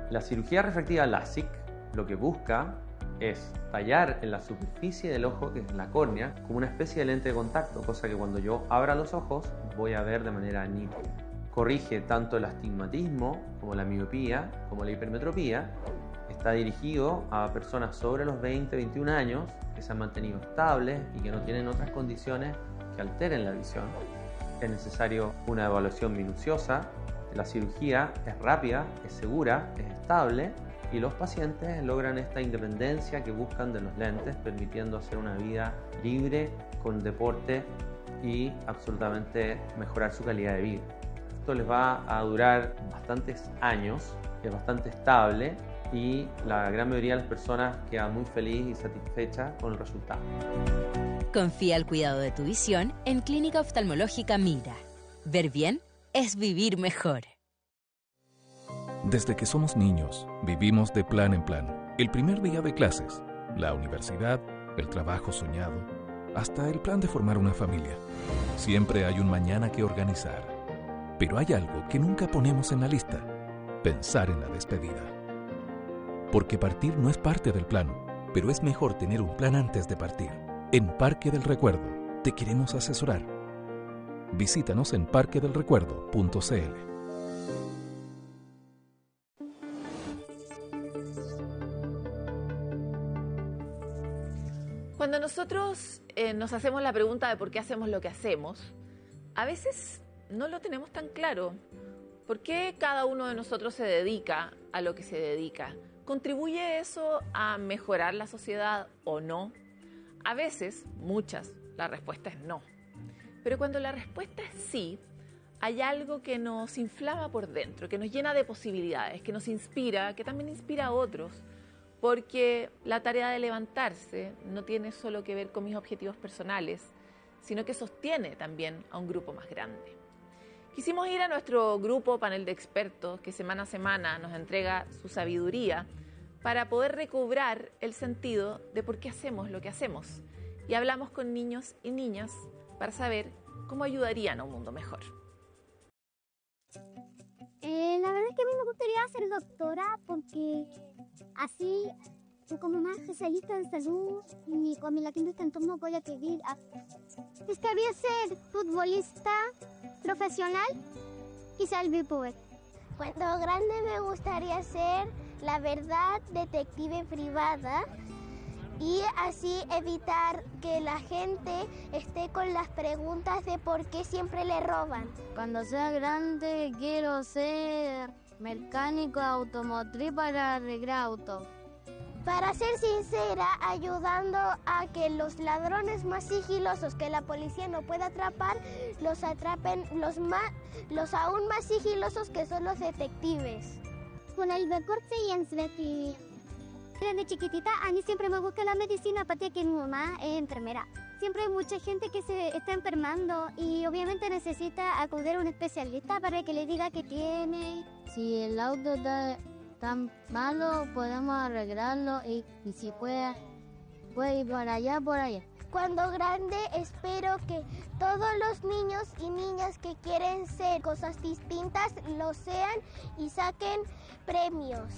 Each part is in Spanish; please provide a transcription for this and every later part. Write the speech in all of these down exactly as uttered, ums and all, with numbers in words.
La cirugía refractiva LASIK lo que busca es tallar en la superficie del ojo, que es la córnea, como una especie de lente de contacto, cosa que cuando yo abra los ojos voy a ver de manera nítida. Corrige tanto el astigmatismo como la miopía, como la hipermetropía. Está dirigido a personas sobre los veinte, veintiún años que se han mantenido estables y que no tienen otras condiciones que alteren la visión. Es necesario una evaluación minuciosa. La cirugía es rápida, es segura, es estable y los pacientes logran esta independencia que buscan de los lentes, permitiendo hacer una vida libre con deporte y absolutamente mejorar su calidad de vida. Esto les va a durar bastantes años, es bastante estable y la gran mayoría de las personas queda muy feliz y satisfecha con el resultado. Confía el cuidado de tu visión en Clínica Oftalmológica Mira. Ver bien es vivir mejor. Desde que somos niños, vivimos de plan en plan. El primer día de clases, la universidad, el trabajo soñado, hasta el plan de formar una familia. Siempre hay un mañana que organizar. Pero hay algo que nunca ponemos en la lista: pensar en la despedida. Porque partir no es parte del plan, pero es mejor tener un plan antes de partir. En Parque del Recuerdo te queremos asesorar. Visítanos en parque del recuerdo punto c l. Cuando nosotros eh, nos hacemos la pregunta de por qué hacemos lo que hacemos, a veces no lo tenemos tan claro. ¿Por qué cada uno de nosotros se dedica a lo que se dedica? ¿Contribuye eso a mejorar la sociedad o no? A veces, muchas, la respuesta es no. Pero cuando la respuesta es sí, hay algo que nos inflama por dentro, que nos llena de posibilidades, que nos inspira, que también inspira a otros. Porque la tarea de levantarse no tiene solo que ver con mis objetivos personales, sino que sostiene también a un grupo más grande. Quisimos ir a nuestro grupo panel de expertos que semana a semana nos entrega su sabiduría para poder recobrar el sentido de por qué hacemos lo que hacemos. Y hablamos con niños y niñas para saber cómo ayudarían a un mundo mejor. Eh, la verdad es que a mí me gustaría ser doctora porque así, como más especialista en salud y con la que entorno voy a vivir. Estaría ser futbolista profesional y ser bipper. Cuando grande me gustaría ser, la verdad, detective privada y así evitar que la gente esté con las preguntas de por qué siempre le roban. Cuando sea grande quiero ser mecánico automotriz para arreglar autos. Para ser sincera, ayudando a que los ladrones más sigilosos que la policía no pueda atrapar, los atrapen los, más, los aún más sigilosos que son los detectives. Con el deporte y en Sveti. Desde chiquitita a mí siempre me gusta la medicina, aparte que mi mamá es enfermera. Siempre hay mucha gente que se está enfermando y obviamente necesita acudir a un especialista para que le diga qué tiene. Si el auto está tan malo, podemos arreglarlo y, y si puede, puede ir por allá, por allá. Cuando grande espero que todos los niños y niñas que quieren ser cosas distintas lo sean y saquen premios.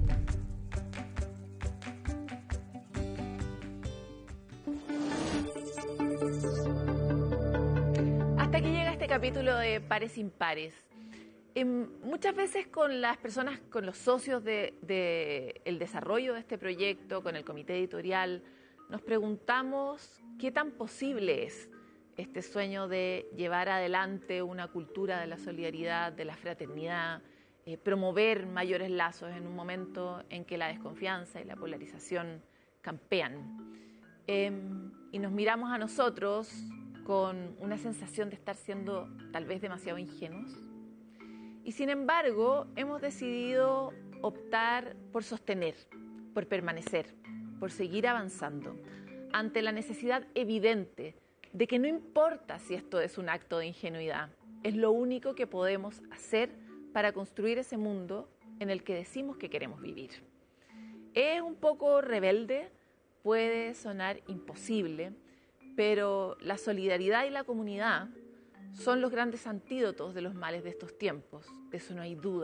Hasta aquí llega este capítulo de Pares Impares. Eh, muchas veces con las personas, con los socios del de, de el desarrollo de este proyecto, con el comité editorial, nos preguntamos qué tan posible es este sueño de llevar adelante una cultura de la solidaridad, de la fraternidad, eh, promover mayores lazos en un momento en que la desconfianza y la polarización campean. Eh, y nos miramos a nosotros con una sensación de estar siendo tal vez demasiado ingenuos. Y sin embargo, hemos decidido optar por sostener, por permanecer, por seguir avanzando, ante la necesidad evidente de que no importa si esto es un acto de ingenuidad, es lo único que podemos hacer para construir ese mundo en el que decimos que queremos vivir. Es un poco rebelde, puede sonar imposible, pero la solidaridad y la comunidad son los grandes antídotos de los males de estos tiempos, de eso no hay duda.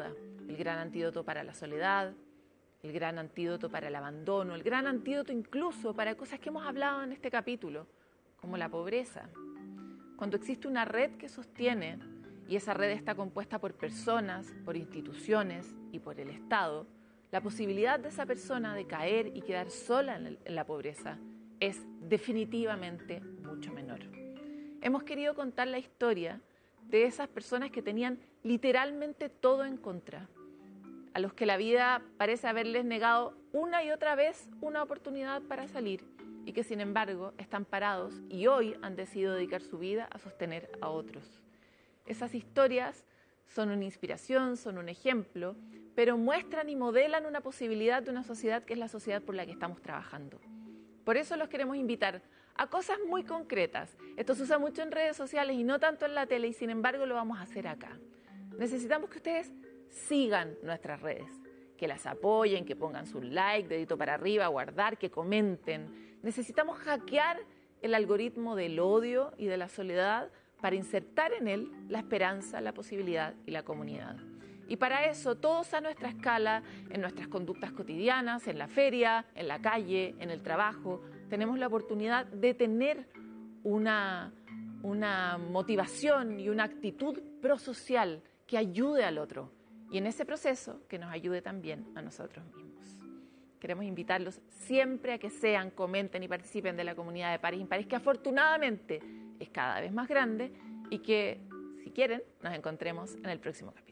el gran antídoto para la soledad, el gran antídoto para el abandono, el gran antídoto incluso para cosas que hemos hablado en este capítulo, como la pobreza. Cuando existe una red que sostiene, y esa red está compuesta por personas, por instituciones y por el Estado, la posibilidad de esa persona de caer y quedar sola en la pobreza es definitivamente mucho menor. Hemos querido contar la historia de esas personas que tenían literalmente todo en contra, a los que la vida parece haberles negado una y otra vez una oportunidad para salir y que sin embargo están parados y hoy han decidido dedicar su vida a sostener a otros. Esas historias son una inspiración, son un ejemplo, pero muestran y modelan una posibilidad de una sociedad que es la sociedad por la que estamos trabajando. Por eso los queremos invitar a cosas muy concretas. Esto se usa mucho en redes sociales y no tanto en la tele, y sin embargo lo vamos a hacer acá. Necesitamos que ustedes sigan nuestras redes, que las apoyen, que pongan su like, dedito para arriba, guardar, que comenten. Necesitamos hackear el algoritmo del odio y de la soledad para insertar en él la esperanza, la posibilidad y la comunidad. Y para eso, todos a nuestra escala, en nuestras conductas cotidianas, en la feria, en la calle, en el trabajo, tenemos la oportunidad de tener una, una motivación y una actitud prosocial que ayude al otro. Y en ese proceso, que nos ayude también a nosotros mismos. Queremos invitarlos siempre a que sean, comenten y participen de la comunidad de Pares Impares, que afortunadamente es cada vez más grande y que, si quieren, nos encontremos en el próximo capítulo.